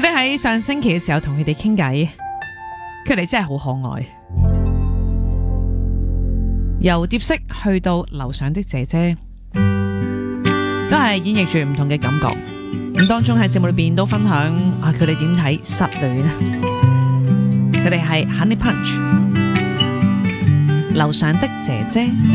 記得喺上星期嘅時候同佢哋傾偈，佢哋真係好可愛。由蝶式去到樓上的姐姐，都係演繹住唔同嘅感覺。咁當中喺節目裏邊都分享佢哋點睇失戀。佢哋係 Honey Punch 樓上的姐姐。